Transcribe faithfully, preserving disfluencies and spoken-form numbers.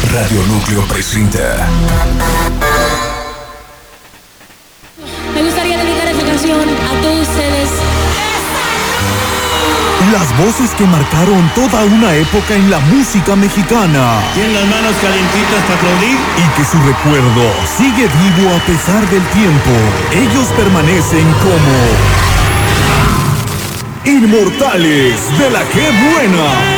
Radio Núcleo presenta. Me gustaría dedicar esta canción a todos ustedes. Las voces que marcaron toda una época en la música mexicana. Tienen las manos calientitas para aplaudir. Y que su recuerdo sigue vivo a pesar del tiempo. Ellos permanecen como inmortales de la que buena.